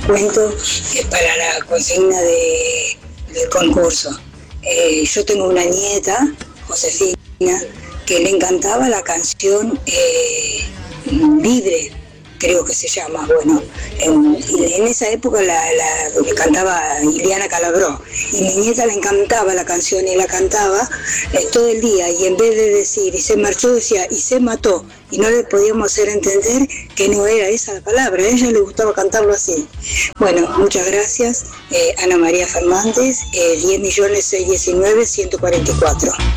cuento para la consigna del concurso. Yo tengo una nieta, Josefina, que le encantaba la canción Libre, creo que se llama, bueno, en esa época la cantaba Ileana Calabró, y mi nieta le encantaba la canción y la cantaba todo el día, y en vez de decir y se marchó, decía y se mató, y no le podíamos hacer entender que no era esa la palabra, a ella le gustaba cantarlo así. Bueno, muchas gracias, Ana María Fernández, 10.619.144.